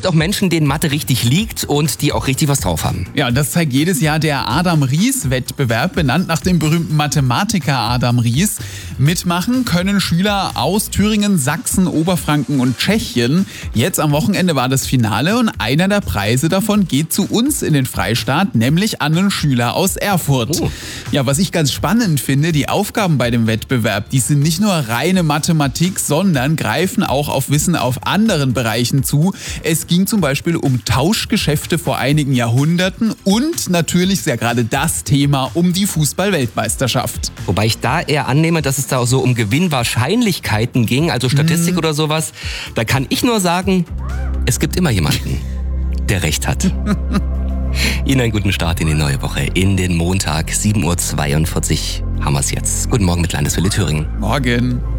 gibt auch Menschen, denen Mathe richtig liegt und die auch richtig was drauf haben. Ja, und das zeigt jedes Jahr der Adam-Ries-Wettbewerb, benannt nach dem berühmten Mathematiker Adam Ries. Mitmachen können Schüler aus Thüringen, Sachsen, Oberfranken und Tschechien. Jetzt am Wochenende war das Finale und einer der Preise davon geht zu uns in den Freistaat, nämlich an einen Schüler aus Erfurt. Oh. Ja, was ich ganz spannend finde, die Aufgaben bei dem Wettbewerb, die sind nicht nur reine Mathematik, sondern greifen auch auf Wissen auf anderen Bereichen zu. Es ging zum Beispiel um Tauschgeschäfte vor einigen Jahrhunderten und natürlich ist ja gerade das Thema um die Fußball-Weltmeisterschaft. Wobei ich da eher annehme, dass es da auch so um Gewinnwahrscheinlichkeiten ging, also Statistik oder sowas. Da kann ich nur sagen, es gibt immer jemanden, der recht hat. Ihnen einen guten Start in die neue Woche, in den Montag, 7.42 Uhr haben wir es jetzt. Guten Morgen mit Landeswelle Thüringen. Morgen.